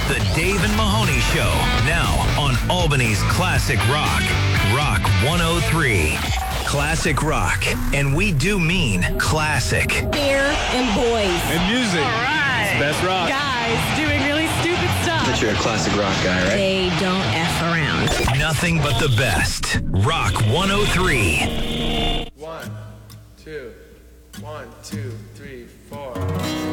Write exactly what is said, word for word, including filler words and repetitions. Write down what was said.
The Dave and Mahoney Show, now on Albany's Classic Rock, Rock one oh three. Classic Rock, and we do mean classic. Beer and boys. And music. All right. It's the best rock. Guys doing really stupid stuff. But you're a classic rock guy, right? They don't F around. Nothing but the best. Rock one oh three. One, two, one, two, three, four.